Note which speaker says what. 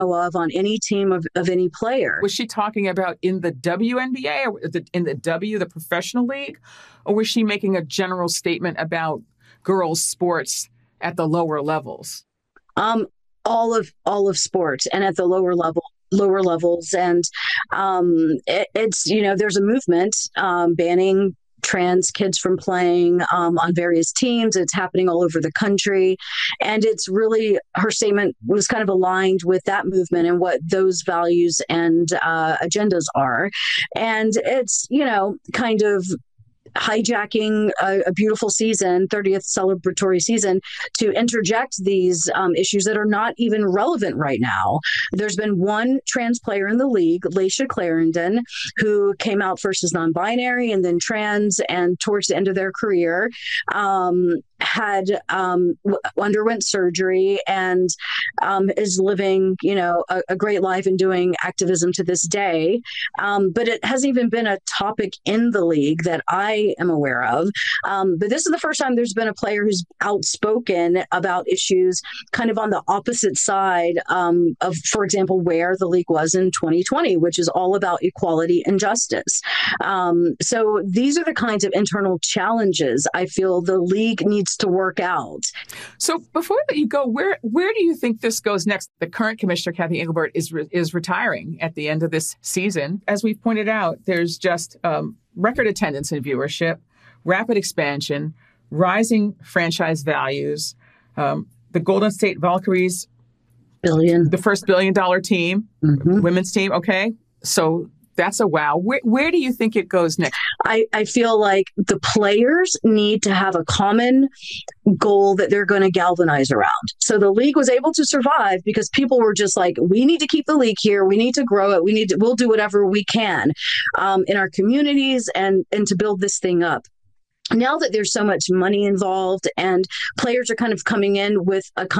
Speaker 1: know of on any team of any player.
Speaker 2: Was she talking about in the WNBA or in the the professional league? Or was she making a general statement about girls' sports at the lower levels?
Speaker 1: Um, all of sports and at the lower levels. And it's, there's a movement banning trans kids from playing on various teams. It's happening all over the country. And it's really, her statement was kind of aligned with that movement and what those values and agendas are. And it's, kind of hijacking a beautiful season, 30th celebratory season, to interject these issues that are not even relevant right now. There's been one trans player in the league, Laisha Clarendon, who came out first as non-binary and then trans, and towards the end of their career, had underwent surgery and is living, a great life and doing activism to this day. But it hasn't even been a topic in the league that I am aware of. But this is the first time there's been a player who's outspoken about issues kind of on the opposite side of, for example, where the league was in 2020, which is all about equality and justice. So these are the kinds of internal challenges I feel the league needs to work out.
Speaker 2: So before we let you go, where do you think this goes next? The current commissioner, Cathy Engelbert, is retiring at the end of this season. As we've pointed out, there's just record attendance and viewership, rapid expansion, rising franchise values, the Golden State Valkyries, the first $1 billion team, women's team. Okay. So that's a wow. Where do you think it goes next?
Speaker 1: I feel like the players need to have a common goal that they're going to galvanize around. So the league was able to survive because people were just like, we need to keep the league here. We need to grow it. We'll do whatever we can in our communities and to build this thing up. Now that there's so much money involved and players are kind of coming in with a